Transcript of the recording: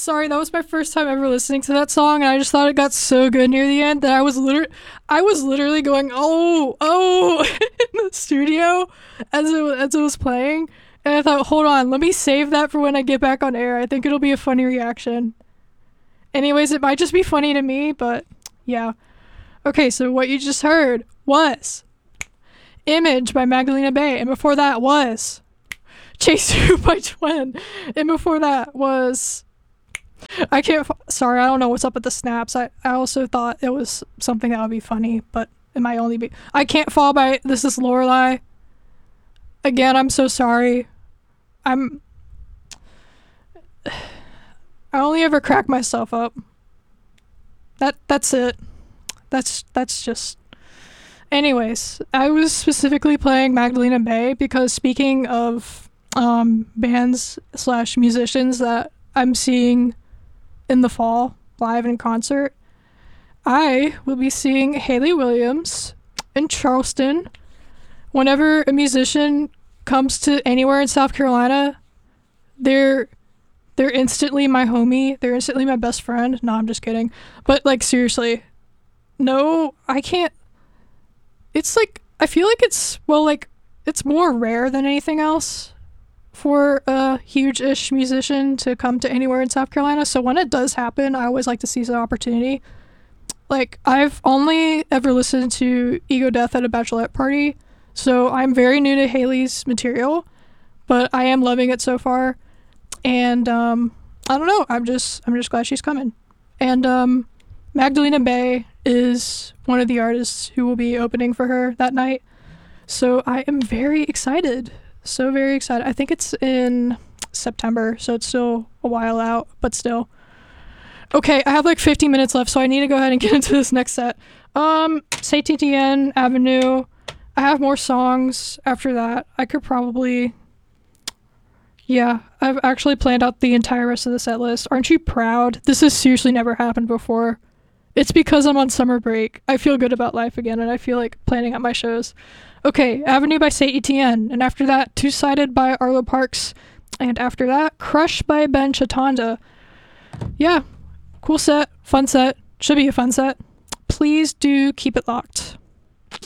Sorry, that was my first time ever listening to that song, and I just thought it got so good near the end that I was literally going, oh, in the studio as it was playing, and I thought, hold on, let me save that for when I get back on air. I think it'll be a funny reaction. Anyways, it might just be funny to me, but yeah. Okay, so what you just heard was Image by Magdalena Bay, and before that was Chase You by Twen, and before that was sorry, I don't know what's up with the snaps. I also thought it was something that would be funny, but it might only be I Can't Fall by This Is Lorelei. Again, I'm so sorry. I only ever crack myself up. That's it. That's just. Anyways, I was specifically playing Magdalena Bay because speaking of bands / musicians that I'm seeing in the fall live in concert, I will be seeing Hayley Williams in Charleston. Whenever a musician comes to anywhere in South Carolina, they're instantly my homie. They're instantly my best friend. No, I'm just kidding. But like seriously, no, I can't. It's like I feel like it's more rare than anything else for a huge-ish musician to come to anywhere in South Carolina. So when it does happen, I always like to seize the opportunity. Like, I've only ever listened to Ego Death at a bachelorette party, so I'm very new to Hayley's material, but I am loving it so far. And I don't know, I'm just glad she's coming. And Magdalena Bay is one of the artists who will be opening for her that night. So I am very excited. So very excited. I think it's in September, so it's still a while out, but still. Okay, I have like 15 minutes left, so I need to go ahead and get into this next set. Say TTN, Avenue. I have more songs after that. I could probably... Yeah, I've actually planned out the entire rest of the set list. Aren't you proud? This has seriously never happened before. It's because I'm on summer break. I feel good about life again, and I feel like planning out my shows. Okay, Avenue by Saint Etienne, and after that, Two-Sided by Arlo Parks, and after that, Crush by Ben Chatanda. Yeah, cool set, fun set, should be a fun set. Please do keep it locked.